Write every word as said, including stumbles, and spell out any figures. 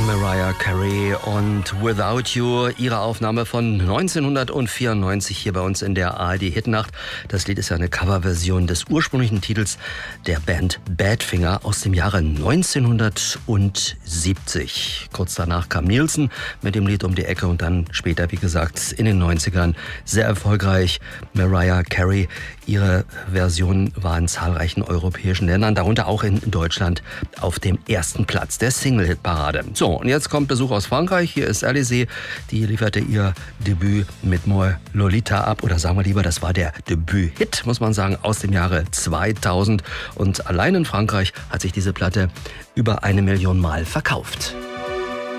Mariah Carey und Without You, ihre Aufnahme von neunzehnhundertvierundneunzig hier bei uns in der A R D Hitnacht. Das Lied ist ja eine Coverversion des ursprünglichen Titels der Band Badfinger aus dem Jahre neunzehnhundertsiebzig. Kurz danach kam Nielsen mit dem Lied um die Ecke und dann später, wie gesagt, in den neunzigern sehr erfolgreich Mariah Carey. Ihre Version war in zahlreichen europäischen Ländern, darunter auch in Deutschland, auf dem ersten Platz der Single-Hit-Parade. So, und jetzt kommt Besuch aus Frankreich. Hier ist Alizée. Die lieferte ihr Debüt mit Moi Lolita ab. Oder sagen wir lieber, das war der Debüt-Hit, muss man sagen, aus dem Jahre zweitausend. Und allein in Frankreich hat sich diese Platte über eine Million Mal verkauft.